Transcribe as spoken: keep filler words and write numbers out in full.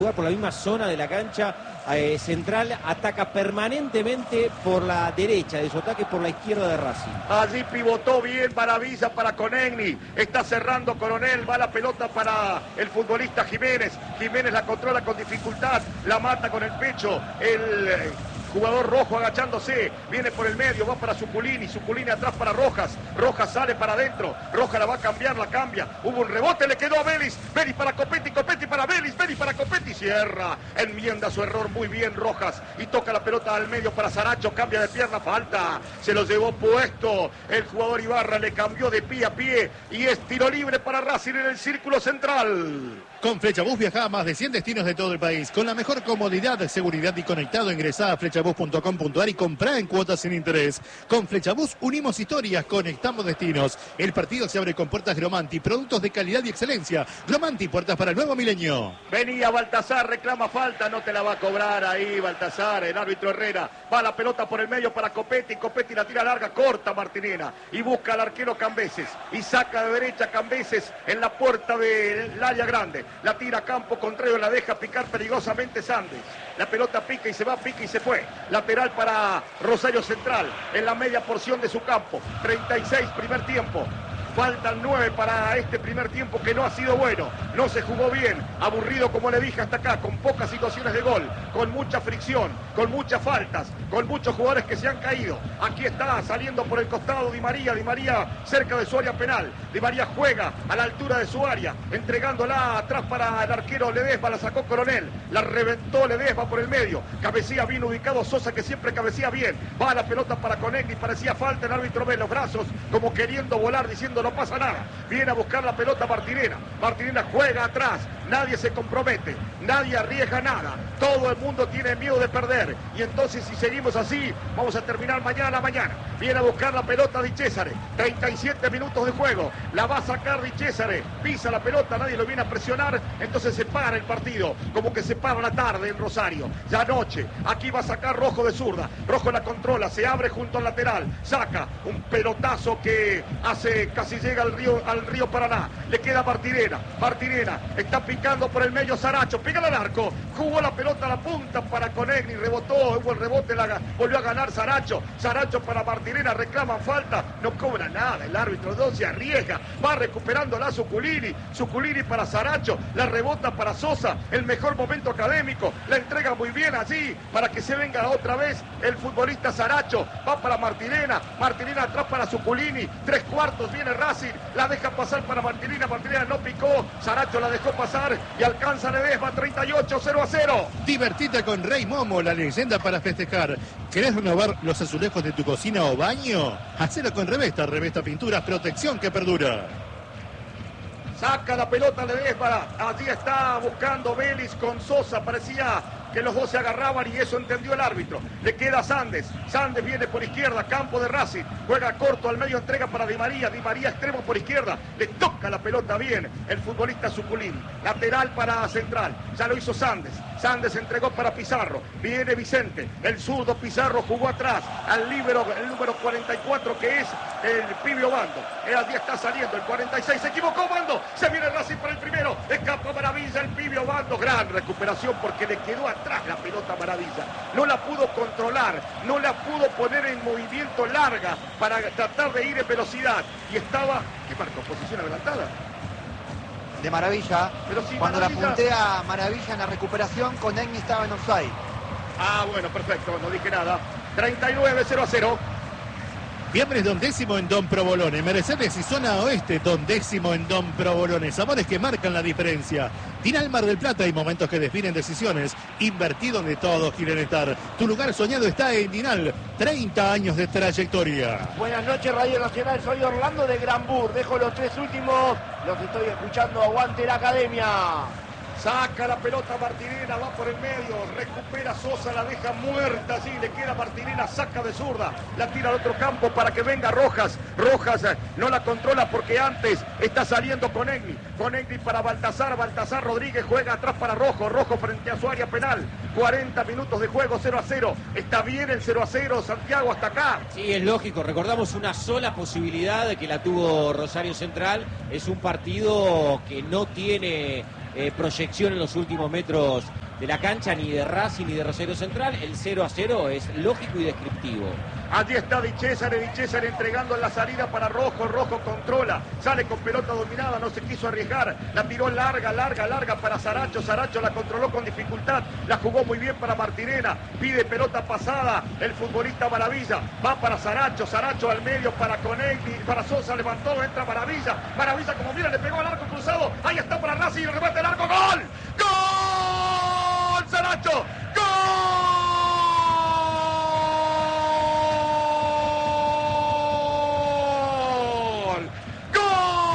por la misma zona de la cancha eh, central, ataca permanentemente por la derecha de su ataque, por la izquierda de Racing. Allí pivotó bien Maravilla para Conegni, está cerrando Coronel, va la pelota para el futbolista Jiménez, Jiménez la controla con dificultad, la mata con el pecho, el eh, jugador rojo agachándose, viene por el medio, va para Suculini, Suculini atrás para Rojas, Rojas sale para adentro, Rojas la va a cambiar, la cambia, hubo un rebote, le quedó a Vélez, Vélez para Copetti, Copetti para Vélez, Vélez para Copetti, cierra, enmienda su error muy bien Rojas, y toca la pelota al medio para Saracho, cambia de pierna, falta, se lo llevó puesto, el jugador Ibarra le cambió de pie a pie, y es tiro libre para Racing en el círculo central. Con Flechabús viaja a más de cien destinos de todo el país. Con la mejor comodidad, seguridad y conectado, ingresá a flechabús punto com punto ar y comprá en cuotas sin interés. Con Flechabús unimos historias, conectamos destinos. El partido se abre con puertas Gromanti, productos de calidad y excelencia. Gromanti, puertas para el nuevo milenio. Venía Baltasar, reclama falta, no te la va a cobrar ahí Baltasar, el árbitro Herrera. Va la pelota por el medio para Copetti, Copetti la tira larga, corta Martinena. Y busca al arquero Cambeses. Y saca de derecha Cambeses en la puerta del área grande. La tira a campo contrario, la deja picar peligrosamente Sandes. La pelota pica y se va, pica y se fue. Lateral para Rosario Central en la media porción de su campo. treinta y seis primer tiempo. Faltan nueve para este primer tiempo que no ha sido bueno, no se jugó bien, aburrido como le dije hasta acá, con pocas situaciones de gol, con mucha fricción, con muchas faltas, con muchos jugadores que se han caído. Aquí está saliendo por el costado Di María, Di María cerca de su área penal, Di María juega a la altura de su área, entregándola atrás para el arquero Ledesma, la sacó Coronel, la reventó Ledesma por el medio, cabecía bien ubicado Sosa que siempre cabecía bien, va la pelota para Conegni, parecía falta, el árbitro ve los brazos como queriendo volar diciendo no pasa nada, viene a buscar la pelota Martinena, Martinena juega atrás, nadie se compromete, nadie arriesga nada, todo el mundo tiene miedo de perder, y entonces si seguimos así, vamos a terminar mañana mañana, viene a buscar la pelota Di Cesare, treinta y siete minutos de juego, la va a sacar Di Cesare, pisa la pelota, nadie lo viene a presionar, entonces se para el partido, como que se para la tarde en Rosario, ya noche, aquí va a sacar Rojo de zurda, Rojo la controla, se abre junto al lateral, saca un pelotazo que hace casi llega al río, al río Paraná, le queda Martinena, Martinena, está picando por el medio Saracho, pega al arco, jugó la pelota a la punta para Conegni, rebotó, hubo el rebote, la, volvió a ganar Saracho, Saracho para Martinena, reclaman falta, no cobra nada, el árbitro no se arriesga, va recuperando la Suculini, Suculini para Saracho, la rebota para Sosa, el mejor momento académico, la entrega muy bien allí, para que se venga otra vez el futbolista Saracho, va para Martinena, Martinena atrás para Suculini, tres cuartos, viene Racing, la deja pasar para Martinena, Martinena no picó, Saracho la dejó pasar y alcanza Ledesma, treinta y ocho, cero a cero. Divertite con Rey Momo, la leyenda para festejar. ¿Querés renovar los azulejos de tu cocina o baño? Hacelo con Revesta, Revesta Pinturas, protección que perdura. Saca la pelota Ledesma, allí está buscando Vélez con Sosa, parecía que los dos se agarraban y eso entendió el árbitro. Le queda Sandes, Sandes viene por izquierda, campo de Racing, juega corto al medio, entrega para Di María, Di María extremo por izquierda, le toca la pelota bien el futbolista Suculini, lateral para Central, ya lo hizo Sandes, Sandes entregó para Pizarro, viene Vicente, el zurdo Pizarro jugó atrás, al líbero, el número cuarenta y cuatro que es el Pibio Bando, allí está saliendo el cuarenta y seis, se equivocó Bando, se viene Racing para el primero, escapa Maravilla el Pibio Bando, gran recuperación porque le quedó atrás la pelota Maravilla, no la pudo controlar, no la pudo poner en movimiento larga para tratar de ir en velocidad y estaba, ¿qué marcó? Posición adelantada de Maravilla, pero si cuando Maravilla... la puntea Maravilla en la recuperación, Conegni estaba en offside. Ah, bueno, perfecto, no dije nada. treinta y nueve, cero a cero. Viernes dondécimo en Don Provolone, Mercedes y zona oeste, dondécimo en Don Provolone, sabores que marcan la diferencia. Tinal Mar del Plata y momentos que definen decisiones. Invertí donde todos quieren estar. Tu lugar soñado está en Tinal, treinta años de trayectoria. Buenas noches Radio Nacional, soy Orlando de Granbur, dejo los tres últimos, los estoy escuchando, aguante la academia. Saca la pelota Martinena, va por el medio, recupera Sosa, la deja muerta allí, le queda Martinena, saca de zurda, la tira al otro campo para que venga Rojas. Rojas no la controla porque antes está saliendo Conegni. Conegni para Baltasar, Baltasar Rodríguez juega atrás para Rojo, Rojo frente a su área penal. cuarenta minutos de juego, cero a cero. Está bien el cero a cero, Santiago, hasta acá. Sí, es lógico, recordamos una sola posibilidad que la tuvo Rosario Central, es un partido que no tiene eh, proyección en los últimos metros de la cancha, ni de Racing ni de Rosario Central. El cero a cero es lógico y descriptivo. Allí está Di César, Di César entregando la salida para Rojo, Rojo controla, sale con pelota dominada, no se quiso arriesgar, la tiró larga, larga, larga para Saracho, Saracho la controló con dificultad, la jugó muy bien para Martirena, pide pelota pasada, el futbolista Maravilla, va para Saracho, Saracho al medio para Conegni, para Sosa, levantó, entra Maravilla, Maravilla como mira, le pegó al arco cruzado, ahí está para Racing, remate el arco, ¡gol! ¡Gol! Saracho,